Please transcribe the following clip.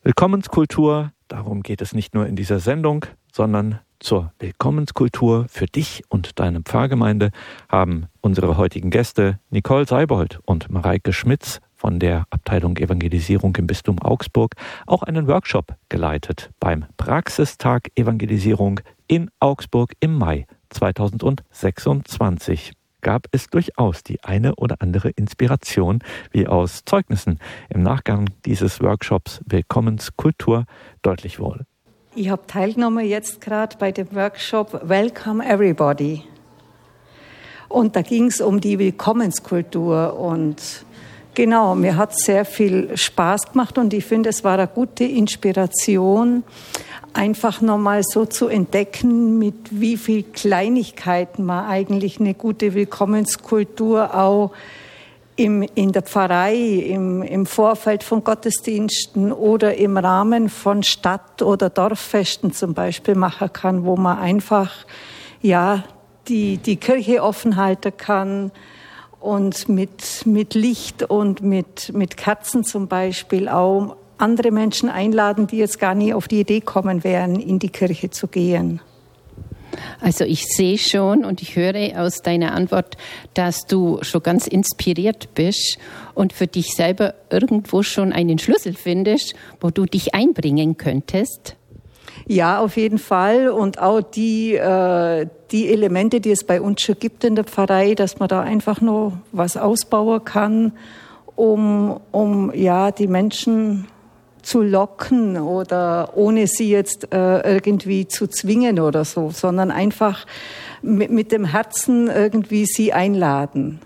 Willkommenskultur, darum geht es nicht nur in dieser Sendung, sondern zur Willkommenskultur für dich und deine Pfarrgemeinde haben unsere heutigen Gäste Nicole Seibold und Mareike Schmitz von der Abteilung Evangelisierung im Bistum Augsburg auch einen Workshop geleitet beim Praxistag Evangelisierung in Augsburg im Mai 2026. Gab es durchaus die eine oder andere Inspiration, wie aus Zeugnissen im Nachgang dieses Workshops Willkommenskultur deutlich wurde. Ich habe teilgenommen jetzt gerade bei dem Workshop Welcome Everybody. Und da ging es um die Willkommenskultur. Und genau, mir hat sehr viel Spaß gemacht und ich finde, es war eine gute Inspiration, einfach nochmal so zu entdecken, mit wie viel Kleinigkeiten man eigentlich eine gute Willkommenskultur auch in der Pfarrei, im Vorfeld von Gottesdiensten oder im Rahmen von Stadt- oder Dorffesten zum Beispiel machen kann, wo man einfach die Kirche offen halten kann und mit Licht und mit Kerzen zum Beispiel auch andere Menschen einladen, die jetzt gar nie auf die Idee kommen wären, in die Kirche zu gehen. Also ich sehe schon und ich höre aus deiner Antwort, dass du schon ganz inspiriert bist und für dich selber irgendwo schon einen Schlüssel findest, wo du dich einbringen könntest. Ja, auf jeden Fall. Und auch die Elemente, die es bei uns schon gibt in der Pfarrei, dass man da einfach noch was ausbauen kann, um die Menschen zu locken oder ohne sie jetzt irgendwie zu zwingen oder so, sondern einfach mit dem Herzen irgendwie sie einladen.